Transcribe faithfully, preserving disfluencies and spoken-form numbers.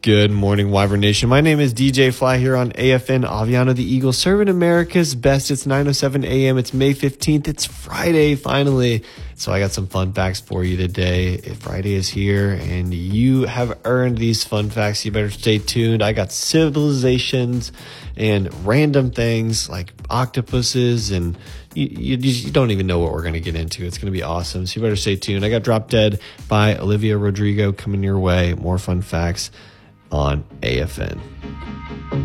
Good morning, Wyvern Nation. My name is D J Fly here on A F N Aviano the Eagle, serving America's best. It's nine oh seven a m It's May fifteenth. It's Friday, finally. So I got some fun facts for you today. Friday is here, and you have earned these fun facts. You better stay tuned. I got civilizations and random things like octopuses, and you, you, you don't even know what we're going to get into. It's going to be awesome. So you better stay tuned. I got Drop Dead by Olivia Rodrigo coming your way. More fun facts on A F N.